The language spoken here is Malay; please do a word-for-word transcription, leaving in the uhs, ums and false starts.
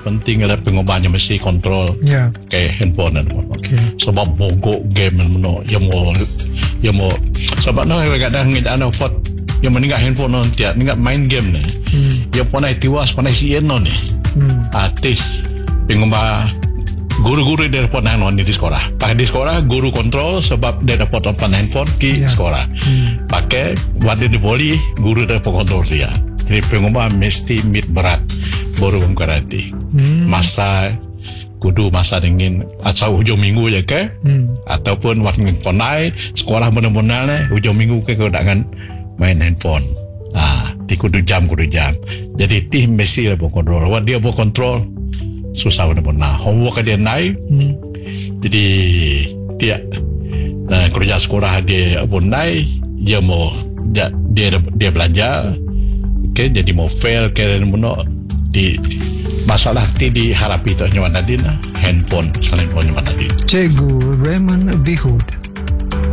penting adalah pengubahnya mesti kontrol Ya. ke handphone dan Okay. sebab bongkok game dan meno yang mau yang mau sebab no kadang ngida ana fot yang meninggal handphone non tiap meninggal main game ni Hmm. yang panai tiwas panai sien non ni Hmm. atih pengubah guru-guru dia dapat non di sekolah pakai di sekolah guru kontrol sebab dia dapat open handphone di Ya. sekolah Hmm. pakai wadah di poli guru dapat kontrol dia jadi pengubah mesti mit berat baru mengkarati Hmm. masa kudu masa dingin asal hujung minggu je ke Hmm. ataupun waktu ponai sekolah benar-benar ni hujung minggu ke kau dengan main handphone ah ti kudu jam kudu jam jadi ti mesti lah kontrol wah dia buat kontrol susah benar-benar homework dia naik Hmm. jadi dia uh, kerja sekolah dia pun naik dia mau dia dia, dia belajar okay, jadi mau fail ke mana di masalah ti diharapi tu nyawa nadina handphone selain nyawa nadina Cikgu Raymond Bihud.